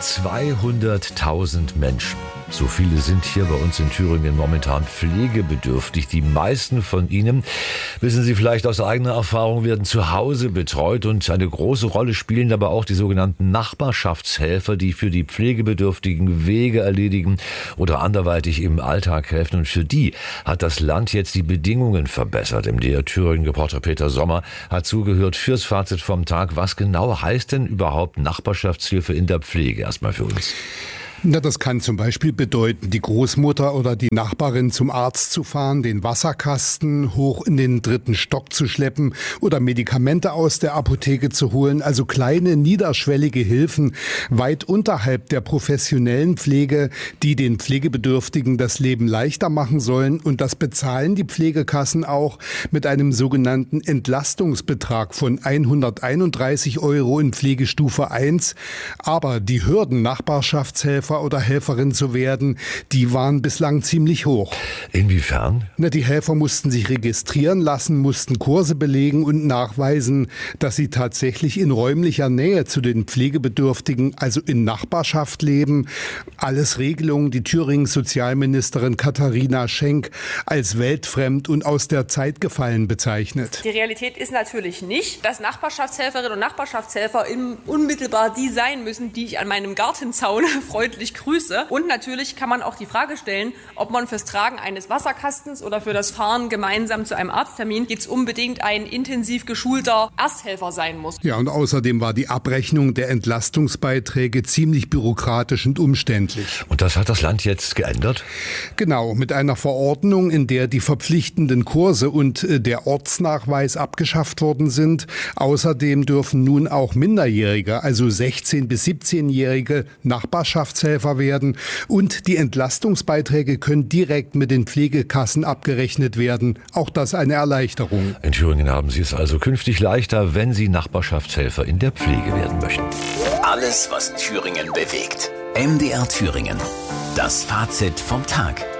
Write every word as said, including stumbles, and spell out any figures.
zweihunderttausend Menschen. So viele sind hier bei uns in Thüringen momentan pflegebedürftig. Die meisten von ihnen, wissen Sie vielleicht aus eigener Erfahrung, werden zu Hause betreut. Und eine große Rolle spielen aber auch die sogenannten Nachbarschaftshelfer, die für die Pflegebedürftigen Wege erledigen oder anderweitig im Alltag helfen. Und für die hat das Land jetzt die Bedingungen verbessert. Im D R Thüringen-Reporter Peter Sommer hat zugehört fürs Fazit vom Tag. Was genau heißt denn überhaupt Nachbarschaftshilfe in der Pflege? Erstmal für uns. Na, das kann zum Beispiel bedeuten, die Großmutter oder die Nachbarin zum Arzt zu fahren, den Wasserkasten hoch in den dritten Stock zu schleppen oder Medikamente aus der Apotheke zu holen. Also kleine, niederschwellige Hilfen weit unterhalb der professionellen Pflege, die den Pflegebedürftigen das Leben leichter machen sollen. Und das bezahlen die Pflegekassen auch mit einem sogenannten Entlastungsbetrag von hunderteinunddreißig Euro in Pflegestufe eins. Aber die Hürden, Nachbarschaftshelfer oder Helferin zu werden, die waren bislang ziemlich hoch. Inwiefern? Na, die Helfer mussten sich registrieren lassen, mussten Kurse belegen und nachweisen, dass sie tatsächlich in räumlicher Nähe zu den Pflegebedürftigen, also in Nachbarschaft leben. Alles Regelungen, die Thürings Sozialministerin Katharina Schenk als weltfremd und aus der Zeit gefallen bezeichnet. Die Realität ist natürlich nicht, dass Nachbarschaftshelferinnen und Nachbarschaftshelfer unmittelbar die sein müssen, die ich an meinem Gartenzaun freundlich grüße. Und natürlich kann man auch die Frage stellen, ob man fürs Tragen eines Wasserkastens oder für das Fahren gemeinsam zu einem Arzttermin jetzt unbedingt ein intensiv geschulter Ersthelfer sein muss. Ja, und außerdem war die Abrechnung der Entlastungsbeiträge ziemlich bürokratisch und umständlich. Und das hat das Land jetzt geändert? Genau, mit einer Verordnung, in der die verpflichtenden Kurse und der Ortsnachweis abgeschafft worden sind. Außerdem dürfen nun auch Minderjährige, also sechzehn- bis siebzehnjährige Nachbarschaftshelfer werden und die Entlastungsbeiträge können direkt mit den Pflegekassen abgerechnet werden. Auch das eine Erleichterung. In Thüringen haben Sie es also künftig leichter, wenn Sie Nachbarschaftshelfer in der Pflege werden möchten. Alles, was Thüringen bewegt. M D R Thüringen. Das Fazit vom Tag.